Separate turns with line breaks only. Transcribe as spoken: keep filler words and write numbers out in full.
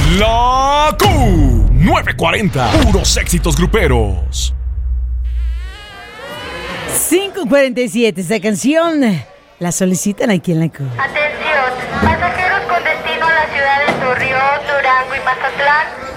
La Q novecientos cuarenta, puros éxitos gruperos.
cinco cuarenta y siete, esta canción la solicitan aquí en la Q.
Atención, pasajeros con destino a la ciudad de Torreón, Durango y Mazatlán.